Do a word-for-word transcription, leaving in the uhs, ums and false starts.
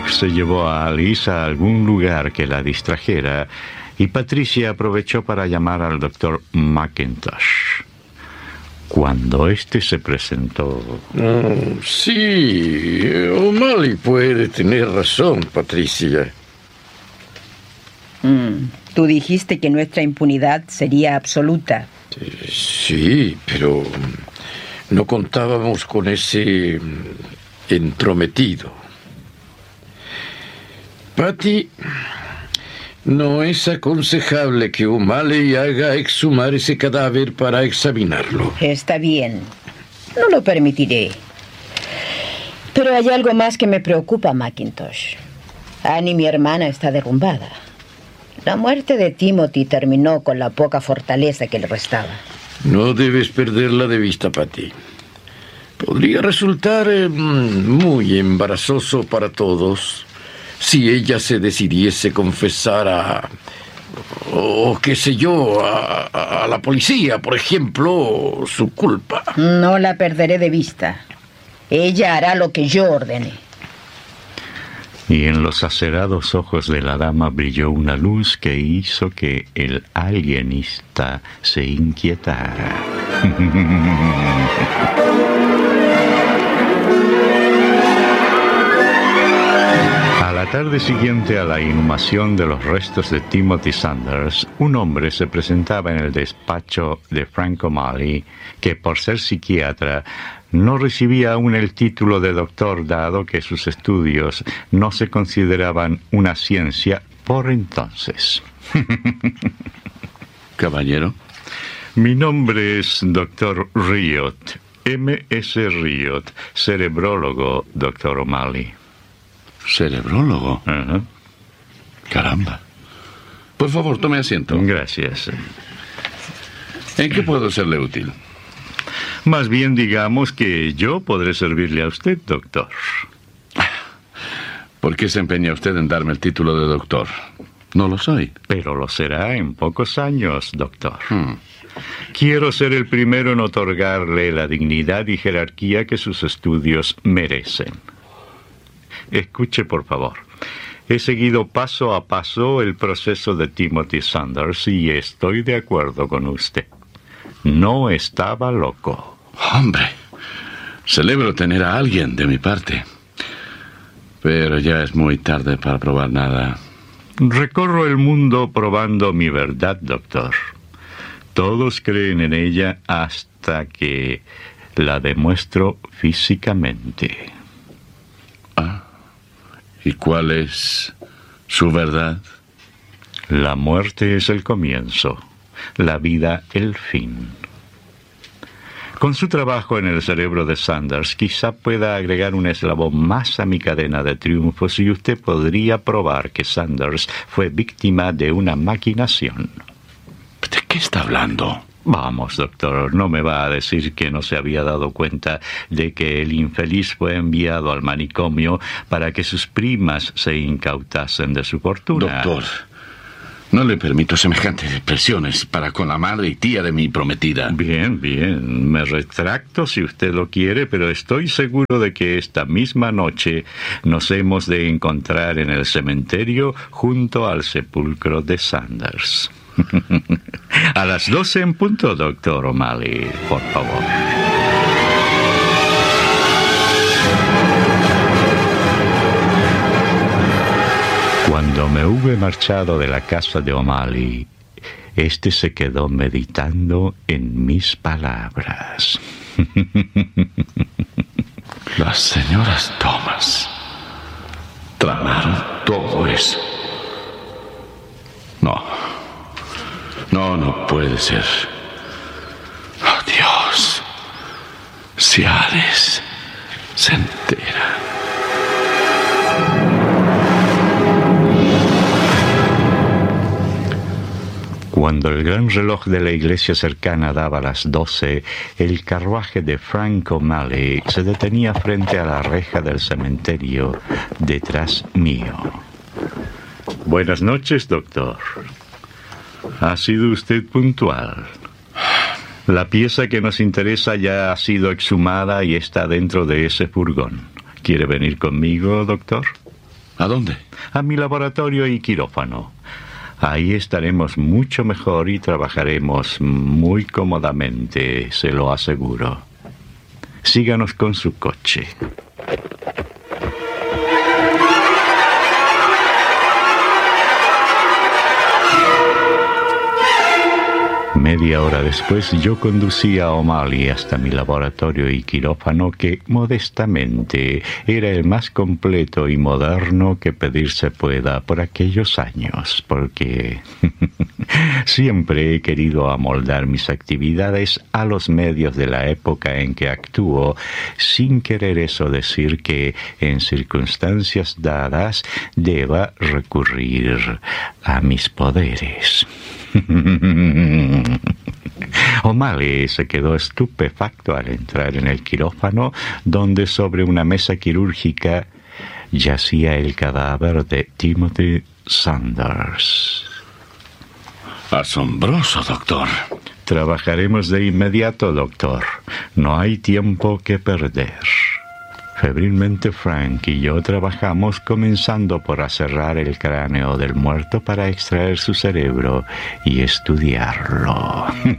se llevó a Alice a algún lugar que la distrajera y Patricia aprovechó para llamar al doctor McIntosh. Cuando éste se presentó... Mm, sí, O'Malley puede tener razón, Patricia. Mm, tú dijiste que nuestra impunidad sería absoluta. Sí, pero no contábamos con ese entrometido. Patty, no es aconsejable que O'Malley haga exhumar ese cadáver para examinarlo. Está bien, no lo permitiré. Pero hay algo más que me preocupa, McIntosh. Annie, mi hermana, está derrumbada. La muerte de Timothy terminó con la poca fortaleza que le restaba. No debes perderla de vista, Patty. Podría resultar eh, muy embarazoso para todos si ella se decidiese confesar a... o qué sé yo, a, a la policía, por ejemplo, su culpa. No la perderé de vista. Ella hará lo que yo ordene. Y en los acerados ojos de la dama brilló una luz que hizo que el alienista se inquietara. A la tarde siguiente a la inhumación de los restos de Timothy Sanders, un hombre se presentaba en el despacho de Frank O'Malley, que por ser psiquiatra no recibía aún el título de doctor, dado que sus estudios no se consideraban una ciencia por entonces. Caballero. Mi nombre es doctor Riot, M S Riot, cerebrólogo, doctor O'Malley. ¿Cerebrólogo? Uh-huh. Caramba. Por favor, tome asiento. Gracias. ¿En qué puedo serle útil? Más bien digamos que yo podré servirle a usted, doctor. ¿Por qué se empeña usted en darme el título de doctor? No lo soy. Pero lo será en pocos años, doctor. Hmm. Quiero ser el primero en otorgarle la dignidad y jerarquía que sus estudios merecen. Escuche, por favor. He seguido paso a paso el proceso de Timothy Sanders y estoy de acuerdo con usted. No estaba loco. Hombre, celebro tener a alguien de mi parte. Pero ya es muy tarde para probar nada. Recorro el mundo probando mi verdad, doctor. Todos creen en ella hasta que la demuestro físicamente. Ah, ¿y cuál es su verdad? La muerte es el comienzo, la vida el fin. Con su trabajo en el cerebro de Sanders, quizá pueda agregar un eslabón más a mi cadena de triunfos y usted podría probar que Sanders fue víctima de una maquinación. ¿De qué está hablando? Vamos, doctor, no me va a decir que no se había dado cuenta de que el infeliz fue enviado al manicomio para que sus primas se incautasen de su fortuna. Doctor, no le permito semejantes expresiones para con la madre y tía de mi prometida. Bien, bien, me retracto si usted lo quiere, pero estoy seguro de que esta misma noche nos hemos de encontrar en el cementerio junto al sepulcro de Sanders. A las doce en punto, doctor O'Malley, por favor. Cuando me hube marchado de la casa de O'Malley, este se quedó meditando en mis palabras. Las señoras Thomas tramaron todo eso. No. No, no puede ser. Oh, Dios. Si Alice se entera. Cuando el gran reloj de la iglesia cercana daba las doce, el carruaje de Frank O'Malley se detenía frente a la reja del cementerio, detrás mío. Buenas noches, doctor. Ha sido usted puntual. La pieza que nos interesa ya ha sido exhumada y está dentro de ese furgón. ¿Quiere venir conmigo, doctor? ¿A dónde? A mi laboratorio y quirófano. Ahí estaremos mucho mejor y trabajaremos muy cómodamente, se lo aseguro. Síganos con su coche. Media hora después yo conducía a O'Malley hasta mi laboratorio y quirófano, que modestamente era el más completo y moderno que pedirse pueda por aquellos años, porque siempre he querido amoldar mis actividades a los medios de la época en que actúo, sin querer eso decir que en circunstancias dadas deba recurrir a mis poderes. O'Malley se quedó estupefacto al entrar en el quirófano, donde sobre una mesa quirúrgica yacía el cadáver de Timothy Sanders. Asombroso, doctor. Trabajaremos de inmediato, doctor. No hay tiempo que perder. Febrilmente Frank y yo trabajamos, comenzando por aserrar el cráneo del muerto para extraer su cerebro y estudiarlo.